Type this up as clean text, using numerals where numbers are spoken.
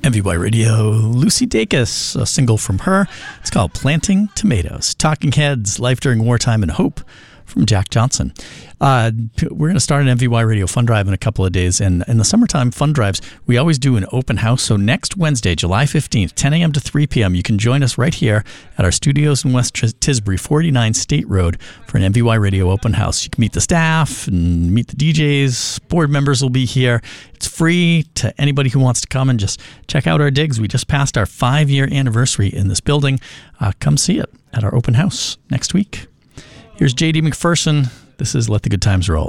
MVY Radio, Lucy Dacus, a single from her. It's called Planting Tomatoes. Talking Heads, Life During Wartime and Hope from Jack Johnson. We're going to start an MVY Radio Fund Drive in a couple of days. And in the summertime fund drives, we always do an open house. So next Wednesday, July 15th, 10 a.m. to 3 p.m., you can join us right here at our studios in West Tisbury, 49 State Road, for an MVY Radio open house. You can meet the staff and meet the DJs. Board members will be here. It's free to anybody who wants to come and just check out our digs. We just passed our 5-year anniversary in this building. Come see it at our open house next week. Here's J.D. McPherson. This is Let the Good Times Roll.